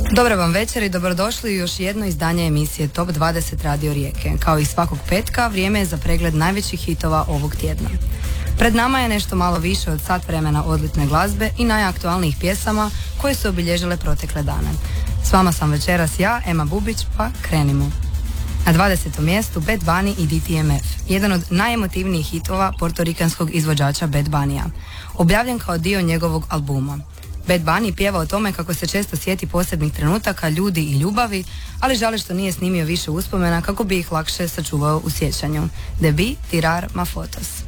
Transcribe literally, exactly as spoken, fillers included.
Dobar vam večer i dobrodošli u još jedno izdanje emisije Top dvadeset Radio Rijeke. Kao i svakog petka, vrijeme je za pregled najvećih hitova ovog tjedna. Pred nama je nešto malo više od sat vremena odlične glazbe i najaktualnijih pjesama koje su obilježile protekle dane. S vama sam večeras ja, Ema Bubić, pa krenimo. Na dvadesetom mjestu Bad Bunny i D T M F, jedan od najemotivnijih hitova portorikanskog izvođača Bad Bunnija, objavljen kao dio njegovog albuma. Bad Bunny pjeva o tome kako se često sjeti posebnih trenutaka, ljudi i ljubavi, ali žali što nije snimio više uspomena kako bi ih lakše sačuvao u sjećanju. Debi tirar ma fotos.